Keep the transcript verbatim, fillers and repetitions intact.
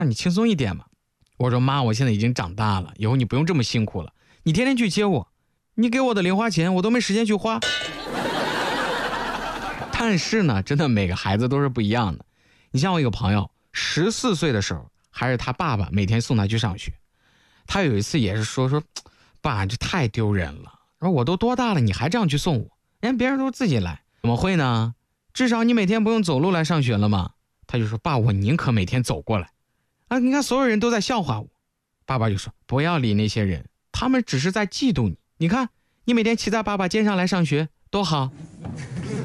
让你轻松一点嘛。我说妈，我现在已经长大了，以后你不用这么辛苦了，你天天去接我，你给我的零花钱我都没时间去花。但是呢，真的每个孩子都是不一样的。你像我一个朋友，十四岁的时候，还是他爸爸每天送他去上学。他有一次也是说说，爸，这太丢人了。说我都多大了，你还这样去送我？人家别人都自己来，怎么会呢？至少你每天不用走路来上学了嘛。他就说，爸，我宁可每天走过来。啊，你看所有人都在笑话我。爸爸就说，不要理那些人，他们只是在嫉妒你。你看，你每天骑在爸爸肩上来上学，多好。